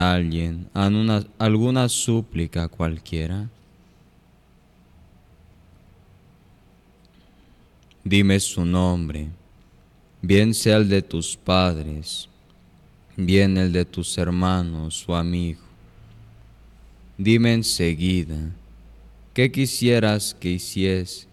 alguien alguna súplica cualquiera? Dime su nombre, bien sea el de tus padres, bien el de tus hermanos o amigos. Dime enseguida, ¿qué quisieras que hiciese?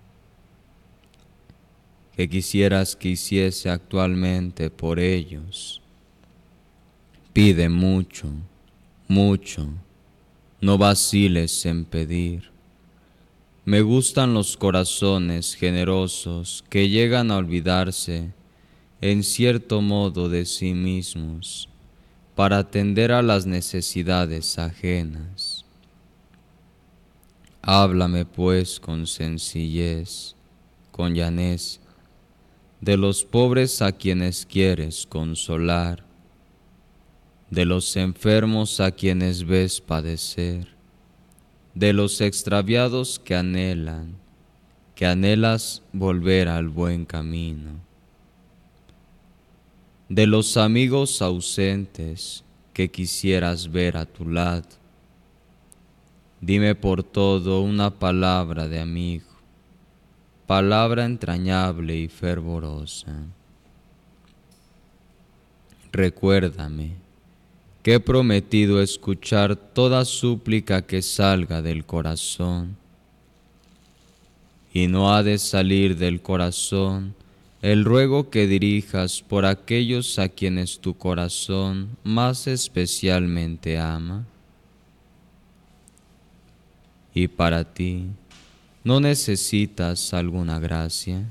¿Qué quisieras que hiciese actualmente por ellos? Pide mucho, mucho, no vaciles en pedir. Me gustan los corazones generosos que llegan a olvidarse, en cierto modo, de sí mismos, para atender a las necesidades ajenas. Háblame, pues, con sencillez, con llaneza, de los pobres a quienes quieres consolar, de los enfermos a quienes ves padecer, de los extraviados que anhelas volver al buen camino, de los amigos ausentes que quisieras ver a tu lado. Dime por todo una palabra de amigo, palabra entrañable y fervorosa. Recuérdame que he prometido escuchar toda súplica que salga del corazón, y no ha de salir del corazón el ruego que dirijas por aquellos a quienes tu corazón más especialmente ama. Y para ti, ¿no necesitas alguna gracia?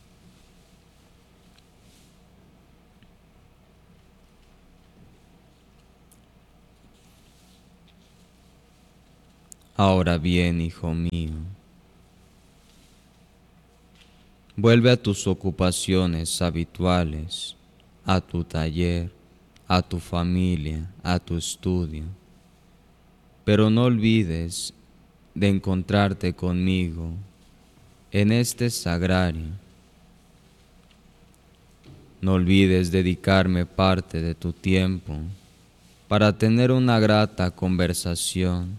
Ahora bien, hijo mío, vuelve a tus ocupaciones habituales, a tu taller, a tu familia, a tu estudio, pero no olvides de encontrarte conmigo en este sagrario. No olvides dedicarme parte de tu tiempo para tener una grata conversación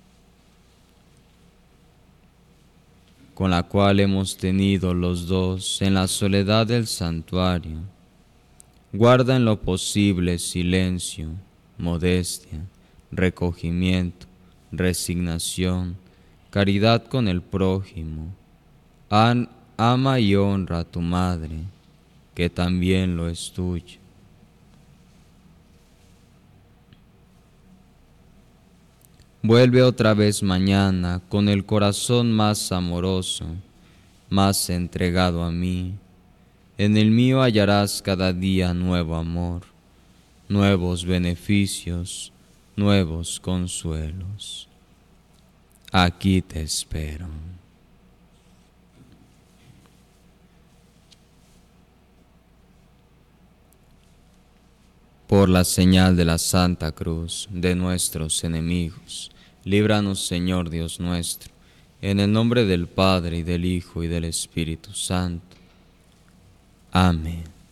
con la cual hemos tenido los dos en la soledad del santuario. Guarda en lo posible silencio, modestia, recogimiento, resignación, caridad con el prójimo. Ama y honra a tu madre, que también lo es tuyo. Vuelve otra vez mañana con el corazón más amoroso, más entregado a mí. En el mío hallarás cada día nuevo amor, nuevos beneficios, nuevos consuelos. Aquí te espero. Por la señal de la Santa Cruz de nuestros enemigos, líbranos, Señor Dios nuestro, en el nombre del Padre, y del Hijo, y del Espíritu Santo. Amén.